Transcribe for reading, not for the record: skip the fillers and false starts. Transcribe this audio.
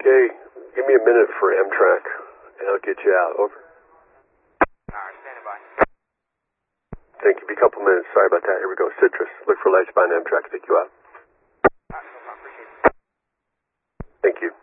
Okay, give me a minute for Amtrak, and I'll get you out. Over. Alright, standing by. Thank you. Be a couple minutes. Sorry about that. Here we go. Citrus. Look for lights behind Amtrak to take you out. Alright, no problem. Appreciate it. Thank you.